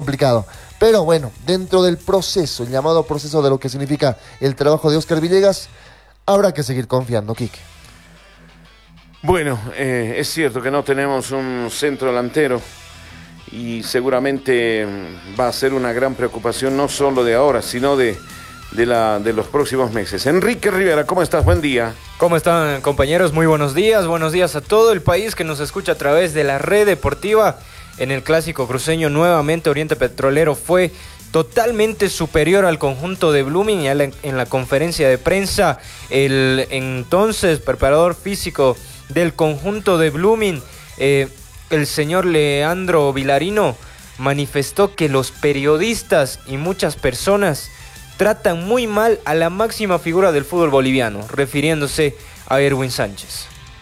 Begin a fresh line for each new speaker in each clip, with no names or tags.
complicado. Pero bueno, dentro del proceso, el llamado proceso de lo que significa el trabajo de Oscar Villegas, habrá que seguir confiando, Quique.
Bueno, es cierto que no tenemos un centro delantero y seguramente va a ser una gran preocupación no solo de ahora, sino de los próximos meses. Enrique Rivera, ¿cómo estás? Buen día.
¿Cómo están, compañeros? Muy buenos días a todo el país que nos escucha a través de la red deportiva. En el clásico cruceño, nuevamente Oriente Petrolero fue totalmente superior al conjunto de Blooming. Y en la conferencia de prensa, el entonces preparador físico del conjunto de Blooming, el señor Leandro Vilarino, manifestó que los periodistas y muchas personas tratan muy mal a la máxima figura del fútbol boliviano, refiriéndose a Erwin Sánchez.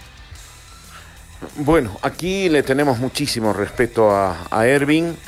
Bueno, aquí le tenemos muchísimo respeto a Erwin,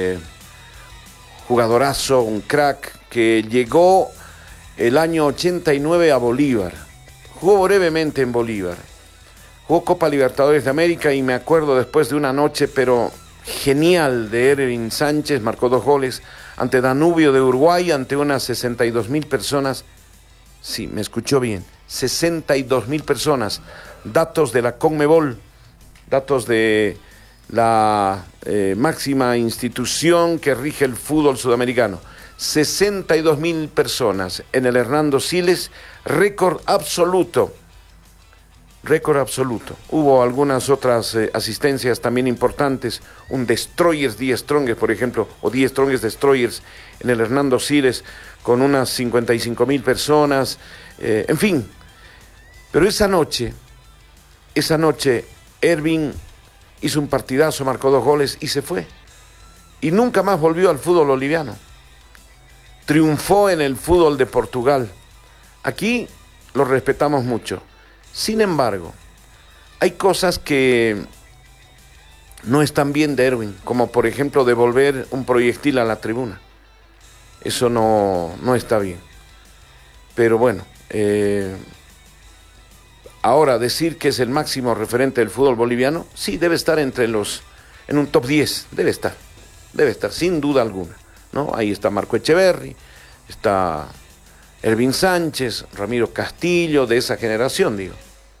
jugadorazo, un crack que llegó el año 89 a Bolívar, jugó brevemente en Bolívar, jugó Copa Libertadores de América y me acuerdo después de una noche pero genial de Erwin Sánchez, marcó 2 goles ante Danubio de Uruguay, ante unas 62,000 personas. Sí, me escuchó bien, 62,000 personas. Datos de la Conmebol, datos de la máxima institución que rige el fútbol sudamericano. 62,000 personas en el Hernando Siles, récord absoluto. Récord absoluto. Hubo algunas otras asistencias también importantes, un Destroyers 10 Strongest, por ejemplo, o 10 Strongest Destroyers en el Hernando Siles, con unas 55,000 personas, en fin. Pero esa noche, Erwin hizo un partidazo, marcó 2 goles y se fue. Y nunca más volvió al fútbol boliviano. Triunfó en el fútbol de Portugal. Aquí lo respetamos mucho. Sin embargo, hay cosas que no están bien de Erwin, como por ejemplo devolver un proyectil a la tribuna. Eso no está bien. Pero bueno, ahora decir que es el máximo referente del fútbol boliviano, sí, debe estar en un top 10, debe estar, sin duda alguna, ¿no? Ahí está Marco Echeverri, está Erwin Sánchez, Ramiro Castillo, de esa generación, digo.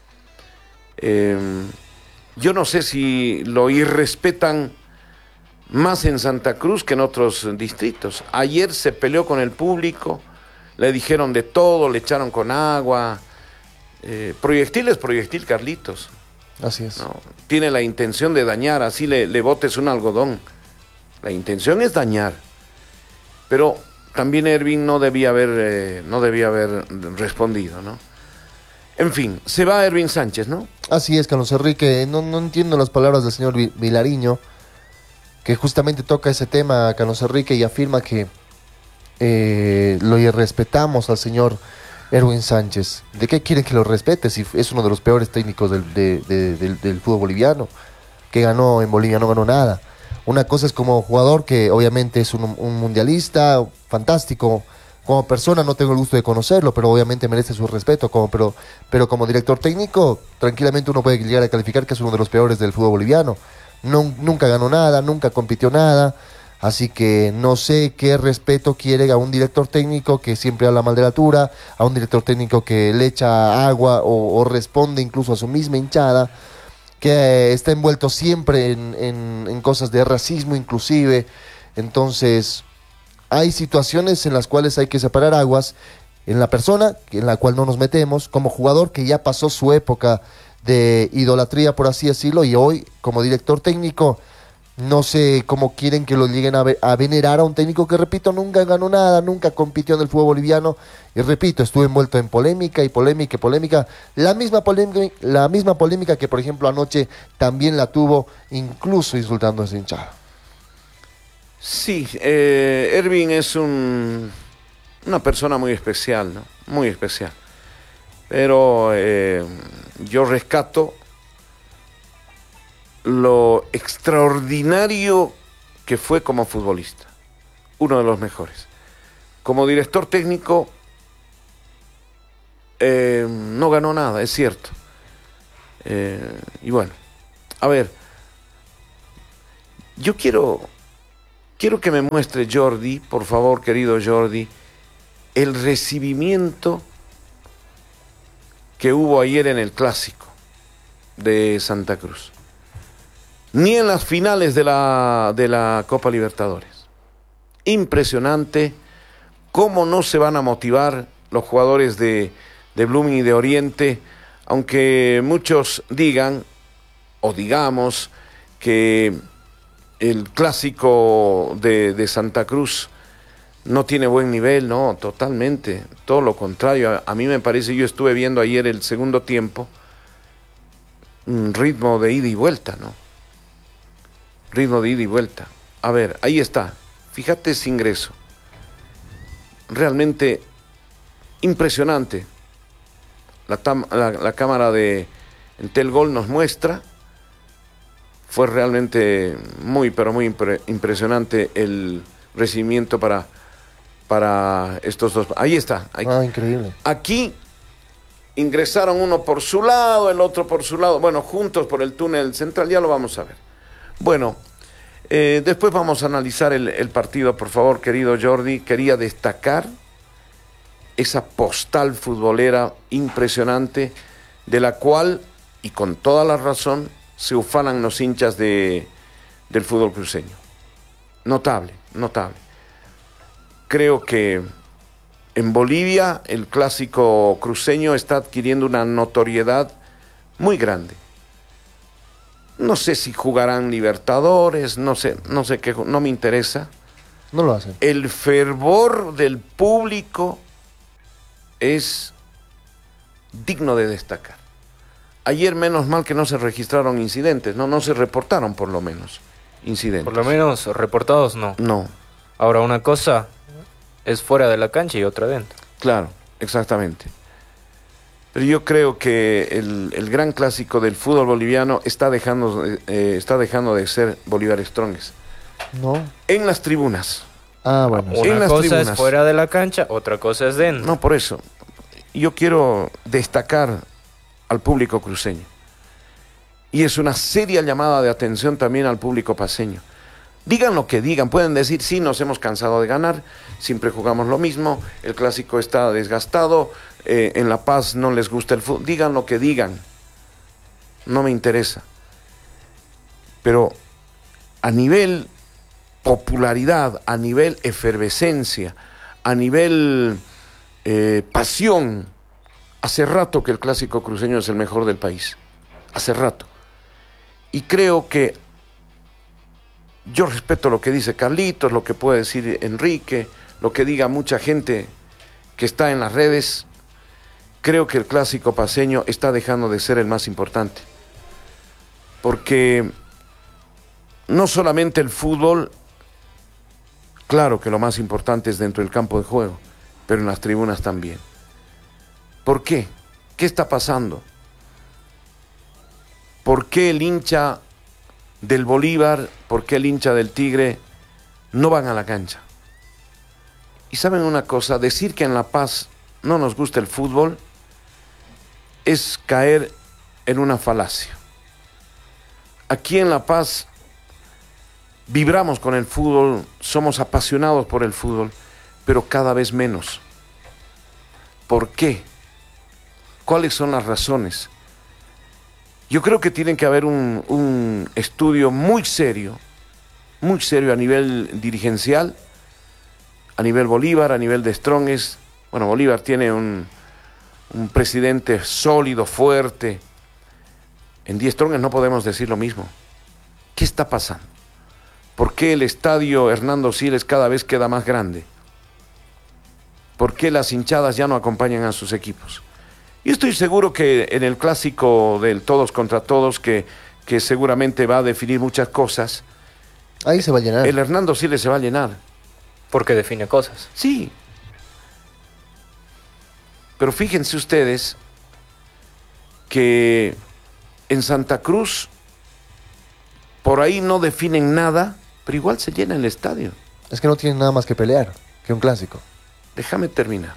Yo no sé si lo irrespetan más en Santa Cruz que en otros distritos. Ayer se peleó con el público, le dijeron de todo, le echaron con agua. Proyectil es proyectil, Carlitos.
Así es.
No, tiene la intención de dañar, así le botes un algodón. La intención es dañar. Pero también Erwin no debía haber respondido, ¿no? En fin, se va Erwin Sánchez, ¿no?
Así es, Carlos Enrique. No entiendo las palabras del señor Vilariño, que justamente toca ese tema, Carlos Enrique, y afirma que lo irrespetamos al señor Erwin Sánchez. ¿De qué quieren que lo respete si es uno de los peores técnicos del fútbol boliviano? Que ganó en Bolivia, no ganó nada. Una cosa es como jugador, que obviamente es un mundialista fantástico. Como persona no tengo el gusto de conocerlo, pero obviamente merece su respeto. Pero como director técnico, tranquilamente uno puede llegar a calificar que es uno de los peores del fútbol boliviano. Nunca ganó nada, nunca compitió nada. Así que no sé qué respeto quiere a un director técnico que siempre habla mal de la altura, a un director técnico que le echa agua o responde incluso a su misma hinchada, que está envuelto siempre en cosas de racismo inclusive. Entonces, hay situaciones en las cuales hay que separar aguas en la persona, en la cual no nos metemos, como jugador que ya pasó su época de idolatría, por así decirlo, y hoy como director técnico, no sé cómo quieren que lo lleguen a venerar a un técnico que, repito, nunca ganó nada, nunca compitió en el fútbol boliviano, y repito, estuvo envuelto en polémica y polémica y polémica, la misma polémica que, por ejemplo, anoche también la tuvo, incluso insultando a esa hinchada.
Sí, Erwin es una persona muy especial, ¿no? Muy especial. Pero yo rescato lo extraordinario que fue como futbolista. Uno de los mejores. Como director técnico, no ganó nada, es cierto. Y bueno, a ver, yo quiero quiero que me muestre Jordi, por favor, querido Jordi, el recibimiento que hubo ayer en el Clásico de Santa Cruz. Ni en las finales de la Copa Libertadores. Impresionante cómo no se van a motivar los jugadores de Blooming y de Oriente, aunque muchos digan, o digamos, que el Clásico de Santa Cruz no tiene buen nivel. No, totalmente, todo lo contrario. A mí me parece, yo estuve viendo ayer el segundo tiempo, un ritmo de ida y vuelta, ¿no? Ritmo de ida y vuelta. A ver, ahí está, fíjate ese ingreso, realmente impresionante. La cámara de Telgol nos muestra. Fue realmente muy, pero muy impresionante el recibimiento para estos dos. Ahí está.
Increíble.
Aquí ingresaron uno por su lado, el otro por su lado. Bueno, juntos por el túnel central, ya lo vamos a ver. Bueno, después vamos a analizar el partido, por favor, querido Jordi. Quería destacar esa postal futbolera impresionante, de la cual, y con toda la razón, se ufanan los hinchas del fútbol cruceño. Notable, notable. Creo que en Bolivia el Clásico cruceño está adquiriendo una notoriedad muy grande. No sé si jugarán Libertadores, no sé qué, no me interesa.
No lo hacen.
El fervor del público es digno de destacar. Ayer menos mal que no se registraron incidentes, no se reportaron por lo menos incidentes.
Por lo menos reportados no.
No.
Ahora, una cosa es fuera de la cancha y otra dentro.
Claro, exactamente. Pero yo creo que el gran clásico del fútbol boliviano está dejando de ser Bolívar Strongest.
No.
En las tribunas.
Bueno.
En
Una
las
cosa
tribunas.
es fuera de la cancha, otra cosa es dentro.
No, por eso. Yo quiero destacar al público cruceño. Y es una seria llamada de atención también al público paceño. Digan lo que digan, pueden decir, sí, nos hemos cansado de ganar, siempre jugamos lo mismo, el clásico está desgastado, en La Paz no les gusta el fútbol. Digan lo que digan, no me interesa. Pero a nivel popularidad, a nivel efervescencia, a nivel pasión, hace rato que el clásico cruceño es el mejor del país, hace rato. Y creo que yo respeto lo que dice Carlitos, lo que puede decir Enrique, lo que diga mucha gente que está en las redes. Creo que el clásico paceño está dejando de ser el más importante. Porque no solamente el fútbol, claro que lo más importante es dentro del campo de juego, pero en las tribunas también. ¿Por qué? ¿Qué está pasando? ¿Por qué el hincha del Bolívar, por qué el hincha del Tigre no van a la cancha? Y saben una cosa, decir que en La Paz no nos gusta el fútbol es caer en una falacia. Aquí en La Paz vibramos con el fútbol, somos apasionados por el fútbol, pero cada vez menos. ¿Por qué? ¿Cuáles son las razones? Yo creo que tiene que haber un estudio muy serio a nivel dirigencial, a nivel Bolívar, a nivel de Strongest. Bueno, Bolívar tiene un presidente sólido, fuerte. En Die Strongest no podemos decir lo mismo. ¿Qué está pasando? ¿Por qué el estadio Hernando Siles cada vez queda más grande? ¿Por qué las hinchadas ya no acompañan a sus equipos? Y estoy seguro que en el clásico del todos contra todos, que seguramente va a definir muchas cosas,
ahí se va a llenar.
el Hernando Siles se va a llenar.
Porque define cosas.
Sí. Pero fíjense ustedes que en Santa Cruz por ahí no definen nada, pero igual se llena el estadio.
Es que no tienen nada más que pelear que un clásico.
Déjame terminar.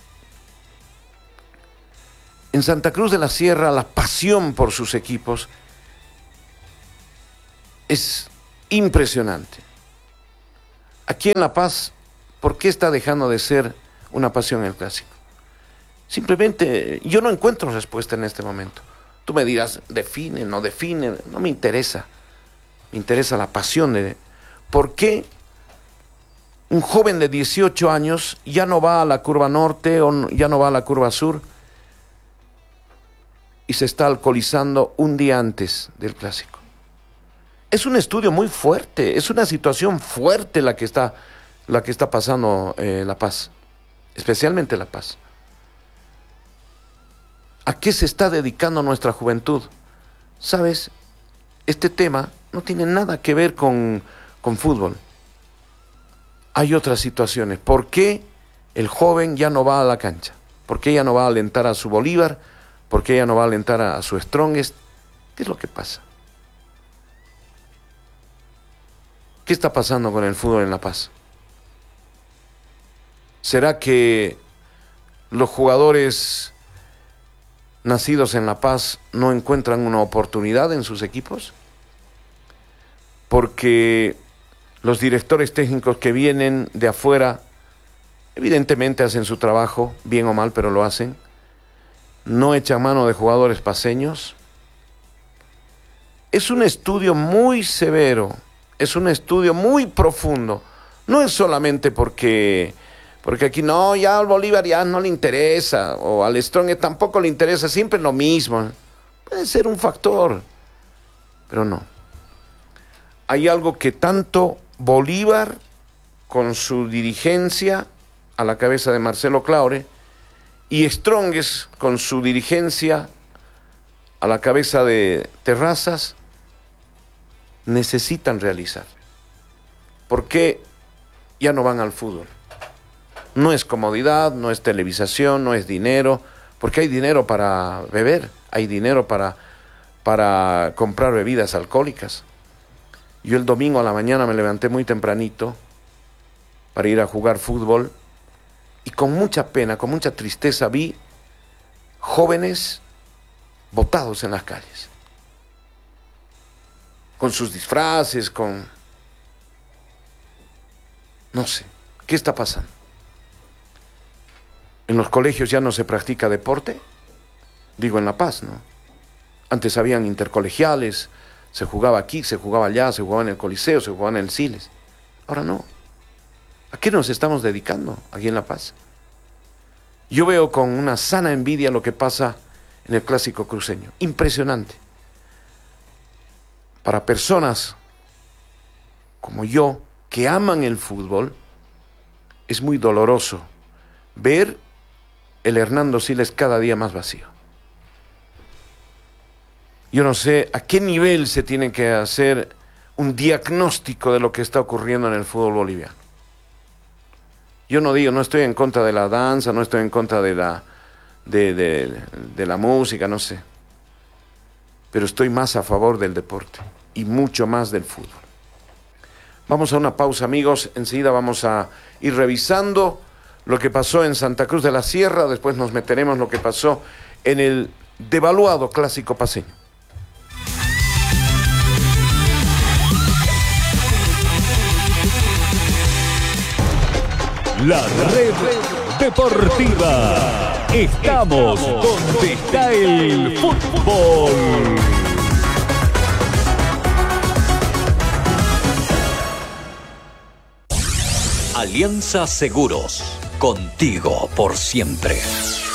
En Santa Cruz de la Sierra la pasión por sus equipos es impresionante. Aquí en La Paz, ¿por qué está dejando de ser una pasión el clásico? Simplemente yo no encuentro respuesta en este momento. Tú me dirás, define, no me interesa. Me interesa la pasión de por qué un joven de 18 años ya no va a la curva norte o ya no va a la curva sur y se está alcoholizando un día antes del clásico. Es un estudio muy fuerte, es una situación fuerte la que está pasando La Paz, especialmente La Paz. ¿A qué se está dedicando nuestra juventud? ¿Sabes? Este tema no tiene nada que ver con fútbol. Hay otras situaciones. ¿Por qué el joven ya no va a la cancha? ¿Por qué ya no va a alentar a su Bolívar? ¿Por qué ya no va a alentar a su Strongest? ¿Qué es lo que pasa? ¿Qué está pasando con el fútbol en La Paz? ¿Será que los jugadores nacidos en La Paz no encuentran una oportunidad en sus equipos? Porque los directores técnicos que vienen de afuera, evidentemente hacen su trabajo, bien o mal, pero lo hacen. No echan mano de jugadores paceños. Es un estudio muy severo, es un estudio muy profundo. No es solamente porque aquí no, ya al Bolívar ya no le interesa, o al Strong tampoco le interesa, siempre lo mismo. Puede ser un factor, pero no. Hay algo que tanto Bolívar, con su dirigencia a la cabeza de Marcelo Claure, y Strongest, con su dirigencia a la cabeza de Terrazas, necesitan realizar. ¿Por qué ya no van al fútbol? No es comodidad, no es televisación, no es dinero, porque hay dinero para beber, hay dinero para comprar bebidas alcohólicas. Yo el domingo a la mañana me levanté muy tempranito para ir a jugar fútbol y con mucha pena, con mucha tristeza vi jóvenes botados en las calles, con sus disfraces, no sé, ¿qué está pasando? ¿En los colegios ya no se practica deporte? Digo, en La Paz, ¿no? Antes habían intercolegiales, se jugaba aquí, se jugaba allá, se jugaba en el Coliseo, se jugaba en el Siles. Ahora no. ¿A qué nos estamos dedicando aquí en La Paz? Yo veo con una sana envidia lo que pasa en el clásico cruceño. Impresionante. Para personas como yo, que aman el fútbol, es muy doloroso ver el Hernando Siles cada día más vacío. Yo no sé a qué nivel se tiene que hacer un diagnóstico de lo que está ocurriendo en el fútbol boliviano. Yo no estoy en contra de la danza, no estoy en contra de la música, no sé. Pero estoy más a favor del deporte y mucho más del fútbol. Vamos a una pausa, amigos. Enseguida vamos a ir revisando lo que pasó en Santa Cruz de la Sierra. Después nos meteremos en lo que pasó en el devaluado clásico paceño.
La Red Deportiva. Estamos donde está el fútbol. Alianza Seguros. Contigo por siempre.